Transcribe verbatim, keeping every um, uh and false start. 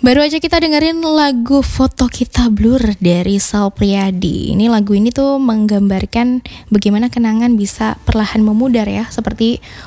Baru aja kita dengerin lagu Foto Kita Blur dari Sal Priadi. Ini lagu ini tuh menggambarkan bagaimana kenangan bisa perlahan memudar ya, seperti